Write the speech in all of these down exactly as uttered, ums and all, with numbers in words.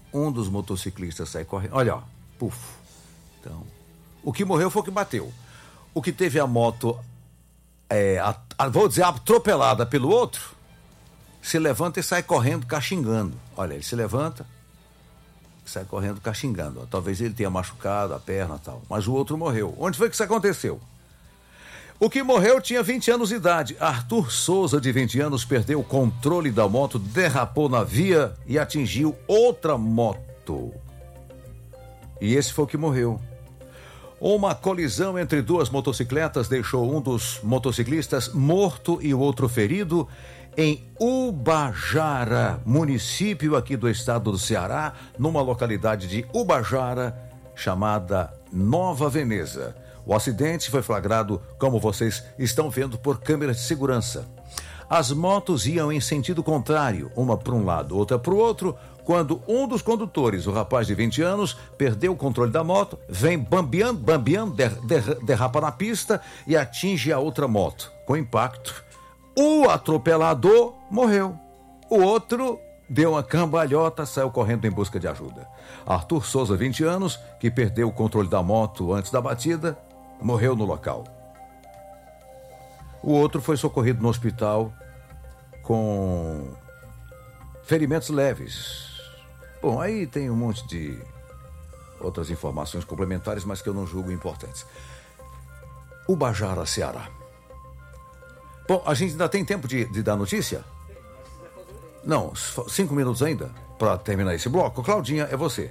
Um dos motociclistas sai correndo. Olha, ó, puf. Então, o que morreu foi o que bateu. O que teve a moto, é, a, a, vou dizer, atropelada pelo outro, se levanta e sai correndo, caxingando. Olha, ele se levanta, sai correndo, caxingando. Ó. Talvez ele tenha machucado a perna e tal. Mas o outro morreu. Onde foi que isso aconteceu? O que morreu tinha vinte anos de idade. Arthur Souza, de vinte anos, perdeu o controle da moto, derrapou na via e atingiu outra moto. E esse foi o que morreu. Uma colisão entre duas motocicletas deixou um dos motociclistas morto e o outro ferido em Ubajara, município aqui do estado do Ceará, numa localidade de Ubajara chamada Nova Veneza. O acidente foi flagrado, como vocês estão vendo, por câmeras de segurança. As motos iam em sentido contrário, uma para um lado, outra para o outro, quando um dos condutores, o rapaz de vinte anos, perdeu o controle da moto, vem bambeando, bambeando, der, der, derrapa na pista e atinge a outra moto. Com impacto, o atropelador morreu. O outro deu uma cambalhota, saiu correndo em busca de ajuda. Arthur Souza, vinte anos, que perdeu o controle da moto antes da batida, morreu no local. O outro foi socorrido no hospital com ferimentos leves. Bom, aí tem um monte de outras informações complementares, mas que eu não julgo importantes. Ubajara, Ceará. Bom, a gente ainda tem tempo de, de dar notícia? Não, cinco minutos ainda para terminar esse bloco. Claudinha, é você.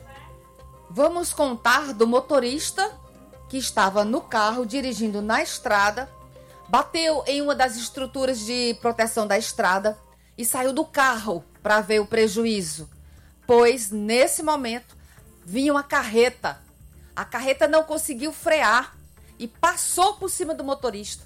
Vamos contar do motorista que estava no carro dirigindo na estrada, bateu em uma das estruturas de proteção da estrada e saiu do carro para ver o prejuízo, pois nesse momento vinha uma carreta. A carreta não conseguiu frear e passou por cima do motorista.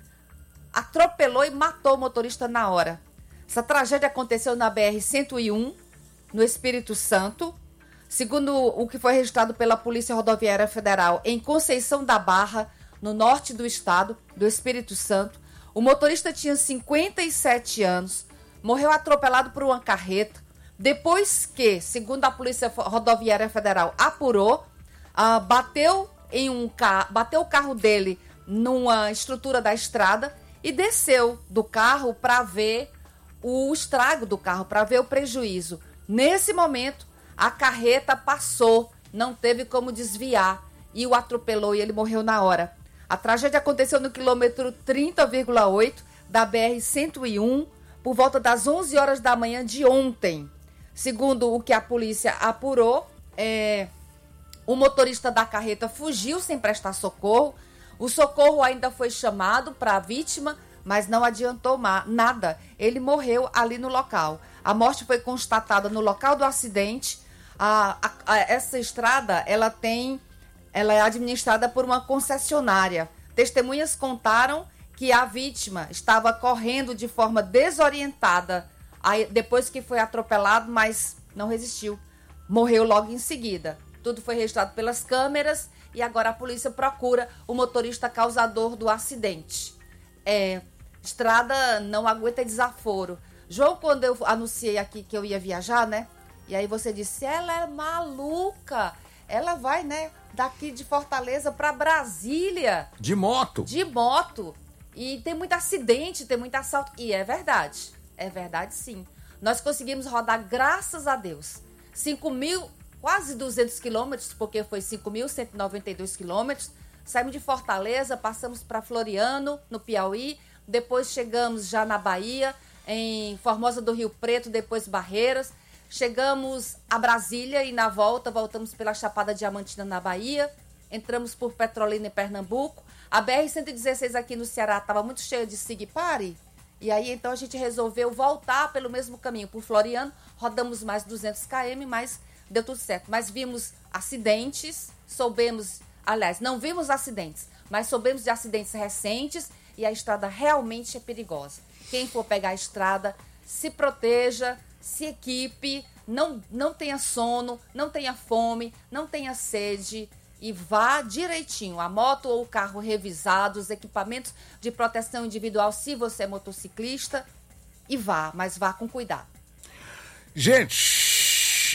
Atropelou e matou o motorista na hora. Essa tragédia aconteceu na B R cento e um, no Espírito Santo. Segundo o que foi registrado pela Polícia Rodoviária Federal em Conceição da Barra, no norte do estado, do Espírito Santo, o motorista tinha cinquenta e sete anos, morreu atropelado por uma carreta, depois que, segundo a Polícia Rodoviária Federal apurou, uh, bateu, em um ca- bateu o carro dele numa estrutura da estrada e desceu do carro para ver o estrago do carro, para ver o prejuízo. Nesse momento, a carreta passou, não teve como desviar e o atropelou e ele morreu na hora. A tragédia aconteceu no quilômetro trinta vírgula oito da B R cento e um por volta das onze horas da manhã de ontem. Segundo o que a polícia apurou, é, o motorista da carreta fugiu sem prestar socorro. O socorro ainda foi chamado para a vítima, mas não adiantou nada. Ele morreu ali no local. A morte foi constatada no local do acidente. A, a, a, essa estrada, ela tem, ela é administrada por uma concessionária. Testemunhas contaram que a vítima estava correndo de forma desorientada aí, depois que foi atropelado, mas não resistiu. Morreu logo em seguida. Tudo foi registrado pelas câmeras e agora a polícia procura o motorista causador do acidente. É, estrada não aguenta desaforo. João, quando eu anunciei aqui que eu ia viajar, né? E aí você disse, ela é maluca. Ela vai, né, daqui de Fortaleza para Brasília. De moto. De moto. E tem muito acidente, tem muito assalto. E é verdade. É verdade, sim. Nós conseguimos rodar, graças a Deus, cinco mil, quase duzentos quilômetros, porque foi cinco mil cento e noventa e dois quilômetros. Saímos de Fortaleza, passamos para Floriano, no Piauí. Depois chegamos já na Bahia, em Formosa do Rio Preto, depois Barreiras. Chegamos a Brasília e na volta voltamos pela Chapada Diamantina na Bahia. Entramos por Petrolina em Pernambuco. A B R cento e dezesseis aqui no Ceará estava muito cheia de Sigpare. E aí então a gente resolveu voltar pelo mesmo caminho por Floriano. Rodamos mais duzentos quilômetros, mas deu tudo certo. Mas vimos acidentes, soubemos, aliás, não vimos acidentes, mas soubemos de acidentes recentes e a estrada realmente é perigosa. Quem for pegar a estrada, se proteja, se equipe, não, não tenha sono, não tenha fome, não tenha sede e vá direitinho. A moto ou o carro revisado, os equipamentos de proteção individual, se você é motociclista, e vá, mas vá com cuidado. Gente,